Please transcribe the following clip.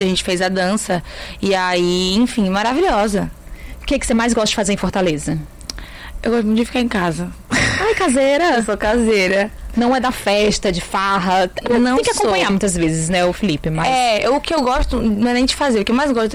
gente fez a dança. E aí, enfim, maravilhosa. O que você mais gosta de fazer em Fortaleza? Eu gosto muito de ficar em casa. Ai, caseira. Eu sou caseira. Não é da festa, de farra. Não Tem que sou. acompanhar muitas vezes, né, o Felipe, mas... O que eu gosto não é nem de fazer. O que eu mais gosto